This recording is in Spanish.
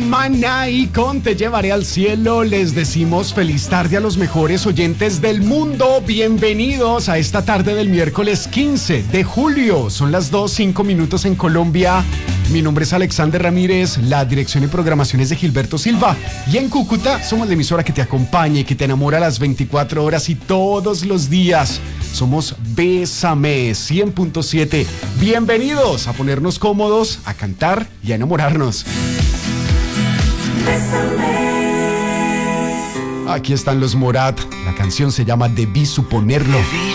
Maná y con Te Llevaré al Cielo les decimos feliz tarde a los mejores oyentes del mundo. Bienvenidos a esta tarde del miércoles 15 de julio. Son las 2:05 en Colombia. Mi nombre es Alexander Ramírez, la dirección y programación es de Gilberto Silva. Y en Cúcuta somos la emisora que te acompaña y que te enamora a las 24 horas y todos los días. Somos Bésame 100.7. Bienvenidos a ponernos cómodos, a cantar y a enamorarnos. Aquí están los Morat. La canción se llama Debí Suponerlo. Debí